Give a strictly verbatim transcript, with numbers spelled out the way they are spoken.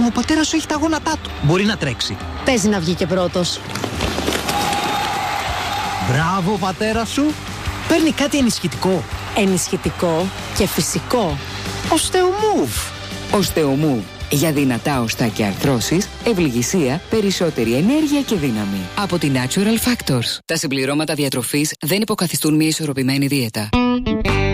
ο πατέρας σου έχει τα γόνατά του. Μπορεί να τρέξει. Παίζει να βγει και πρώτος. Μπράβο, πατέρα σου. Παίρνει κάτι ενισχυτικό. Ενισχυτικό και φυσικό. Osteomove. Osteomove. Για δυνατά οστά και αρθρώσεις, ευληγησία, περισσότερη ενέργεια και δύναμη. Από τη Natural Factors. Τα συμπληρώματα διατροφής δεν υποκαθιστούν μια ισορροπημένη δίαιτα.